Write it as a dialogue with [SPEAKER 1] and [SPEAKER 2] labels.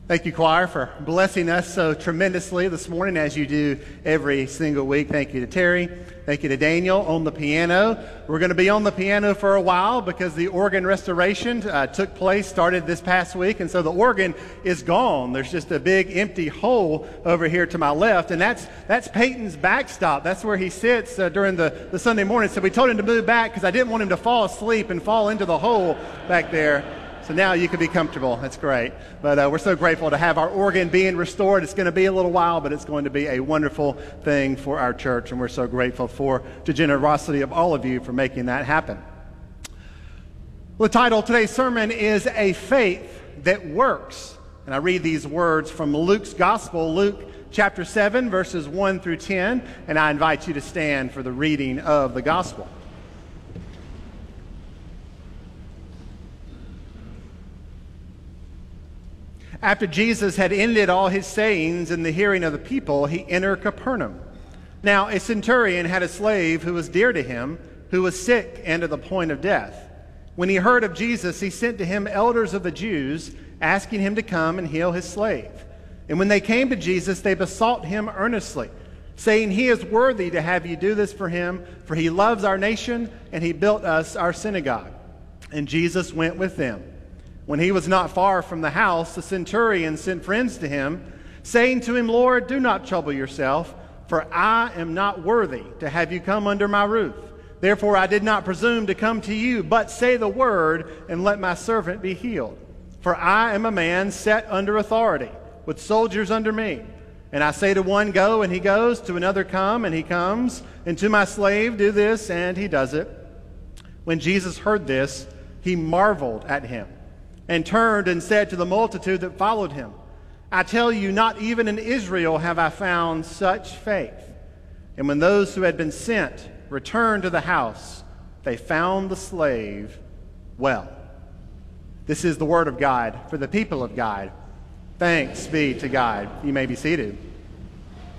[SPEAKER 1] Thank you, choir, for blessing us so tremendously this morning as you do every single week. Thank you to Terry. Thank you to Daniel on the piano. We're going to be on the piano for a while because the organ restoration started this past week, and so the organ is gone. There's just a big empty hole over here to my left, and that's Peyton's backstop. That's where he sits during the Sunday morning. So we told him to move back because I didn't want him to fall asleep and fall into the hole back there. So now you can be comfortable. That's great. But we're so grateful to have our organ being restored. It's going to be a little while, but it's going to be a wonderful thing for our church, and we're so grateful for the generosity of all of you for making that happen. Well, the title of today's sermon is A Faith That Works. And I read these words from Luke's Gospel, Luke chapter 7, verses 1 through 10, and I invite you to stand for the reading of the Gospel. After Jesus had ended all his sayings in the hearing of the people, he entered Capernaum. Now a centurion had a slave who was dear to him, who was sick and to the point of death. When he heard of Jesus, he sent to him elders of the Jews, asking him to come and heal his slave. And when they came to Jesus, they besought him earnestly, saying, "He is worthy to have you do this for him, for he loves our nation, and he built us our synagogue." And Jesus went with them. When he was not far from the house, the centurion sent friends to him, saying to him, "Lord, do not trouble yourself, for I am not worthy to have you come under my roof. Therefore I did not presume to come to you, but say the word, and let my servant be healed. For I am a man set under authority, with soldiers under me. And I say to one, go, and he goes, to another, come, and he comes, and to my slave, do this, and he does it." When Jesus heard this, he marveled at him, and turned and said to the multitude that followed him, "I tell you, not even in Israel have I found such faith." And when those who had been sent returned to the house, they found the slave well. This is the word of God for the people of God. Thanks be to God. You may be seated.